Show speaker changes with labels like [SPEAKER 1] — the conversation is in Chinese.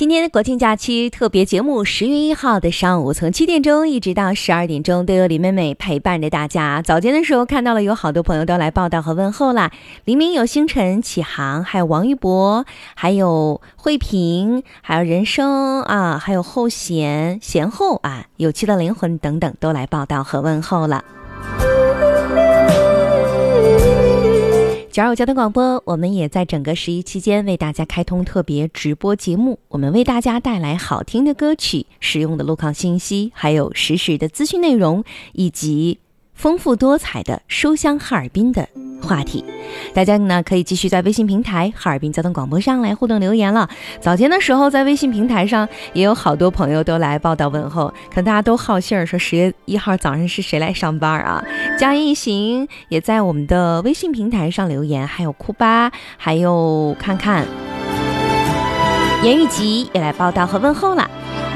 [SPEAKER 1] 今天的国庆假期特别节目10月1号的上午，从7点钟一直到12点钟，都有李妹妹陪伴着大家。早间的时候看到了有好多朋友都来报道和问候啦，黎明有星辰、启航，还有王玉博，还有慧萍，还有人生啊，还有后贤后啊，有趣的灵魂等等都来报道和问候了。95交通广播，我们也在整个11期间为大家开通特别直播节目，我们为大家带来好听的歌曲、实用的路况信息，还有实时的资讯内容，以及丰富多彩的书香哈尔滨的话题。大家呢可以继续在微信平台哈尔滨交通广播上来互动留言了。早前的时候在微信平台上也有好多朋友都来报道问候，可能大家都好信儿说10月1号早上是谁来上班啊？佳音一行也在我们的微信平台上留言，还有库巴，还有看看严玉吉也来报道和问候了。